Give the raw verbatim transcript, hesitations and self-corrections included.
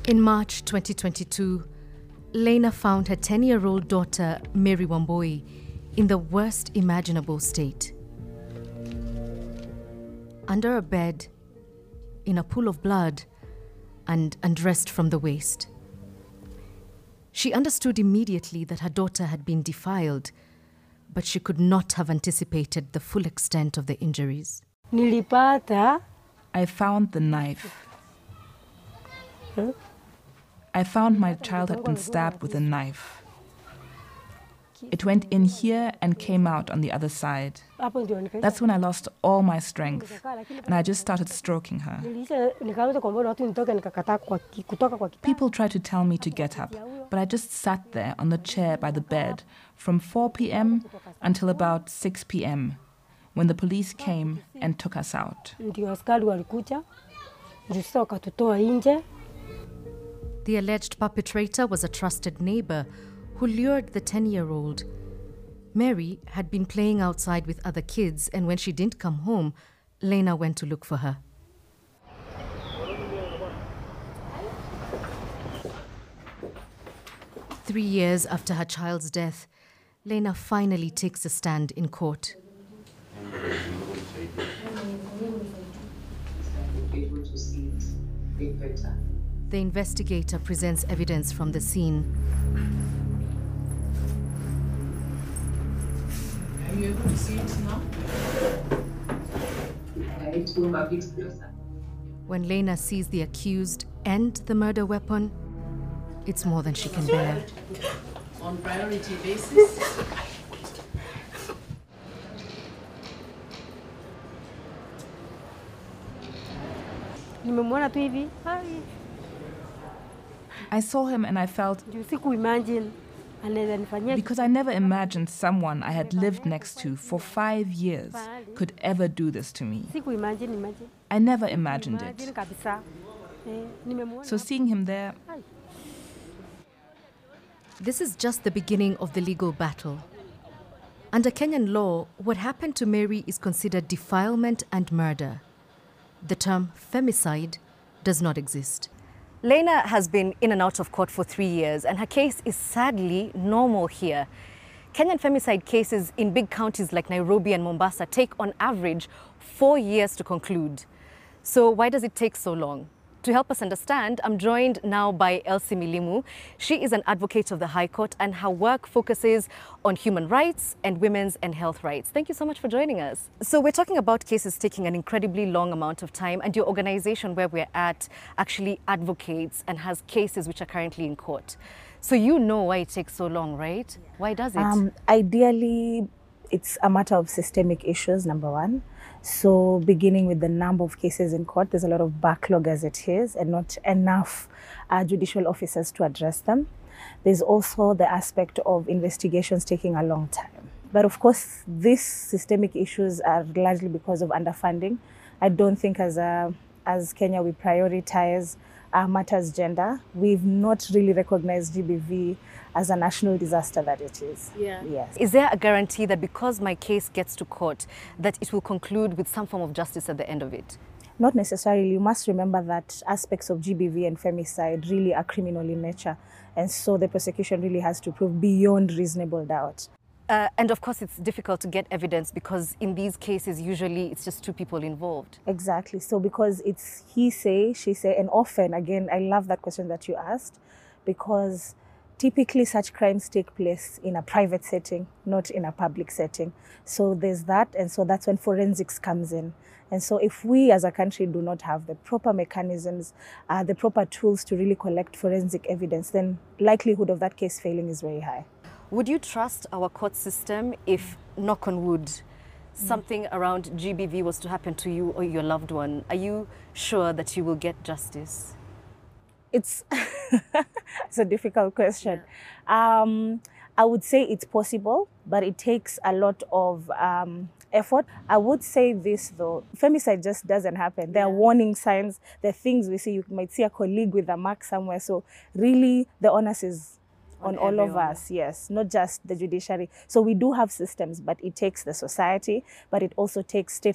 In March twenty twenty-two, Lena found her ten-year-old daughter, Mary Wambui, in the worst imaginable state. Under a bed, in a pool of blood, and undressed from the waist. She understood immediately that her daughter had been defiled, but she could not have anticipated the full extent of the injuries. Nilipata. I found the knife. Huh? I found my child had been stabbed with a knife. It went in here and came out on the other side. That's when I lost all my strength, and I just started stroking her. People tried to tell me to get up, but I just sat there on the chair by the bed from four p m until about six p m when the police came and took us out. The alleged perpetrator was a trusted neighbor who lured the ten-year-old. Mary had been playing outside with other kids, and when she didn't come home, Lena went to look for her. Three years after her child's death, Lena finally takes a stand in court. The investigator presents evidence from the scene. Are you able to see it now? When Lena sees the accused and the murder weapon, it's more than she can bear. On priority basis. I saw him and I felt, because I never imagined someone I had lived next to for five years could ever do this to me. I never imagined it. So seeing him there... This is just the beginning of the legal battle. Under Kenyan law, what happened to Mary is considered defilement and murder. The term femicide does not exist. Lena has been in and out of court for three years, and her case is sadly normal here. Kenyan femicide cases in big counties like Nairobi and Mombasa take on average four years to conclude. So why does it take so long? To help us understand, I'm joined now by Elsie Milimu. She is an advocate of the High Court, and her work focuses on human rights and women's and health rights. Thank you so much for joining us. So we're talking about cases taking an incredibly long amount of time, and your organization where we're at actually advocates and has cases which are currently in court. So you know why it takes so long, right? Why does it? Um, ideally, it's a matter of systemic issues, number one. So beginning with the number of cases in court, there's a lot of backlog as it is and not enough uh, judicial officers to address them. There's also the aspect of investigations taking a long time. But of course, these systemic issues are largely because of underfunding. I don't think as, a, as Kenya we prioritize uh, matters gender. We've not really recognized G B V as a national disaster that it is. Yeah. Yes. Is there a guarantee that because my case gets to court, that it will conclude with some form of justice at the end of it? Not necessarily. You must remember that aspects of G B V and femicide really are criminal in nature. And so the prosecution really has to prove beyond reasonable doubt. Uh, and of course, it's difficult to get evidence because in these cases, usually it's just two people involved. Exactly. So because it's he say, she say, and often, again, I love that question that you asked, because typically such crimes take place in a private setting, not in a public setting. So there's that, and so that's when forensics comes in. And so if we as a country do not have the proper mechanisms, uh, the proper tools to really collect forensic evidence, then likelihood of that case failing is very high. Would you trust our court system if, knock on wood, something mm. around G B V was to happen to you or your loved one? Are you sure that you will get justice? It's, it's a difficult question. Yeah. Um, I would say it's possible, but it takes a lot of um, effort. I would say this though, femicide just doesn't happen. There yeah. are warning signs, there are things we see. You might see a colleague with a mark somewhere. So really the onus is on, on all everyone. of us, yes, not just the judiciary. So we do have systems, but it takes the society, but it also takes state